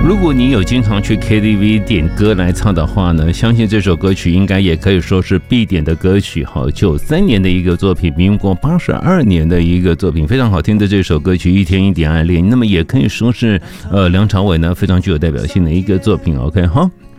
如果你有经常去 KTV 点歌来唱的话呢，相信这首歌曲应该也可以说是必点的歌曲哈。93年的一个作品，民国82年的一个作品，非常好听的这首歌曲《一天一点爱恋》，那么也可以说是梁朝伟呢非常具有代表性的一个作品。OK 哈。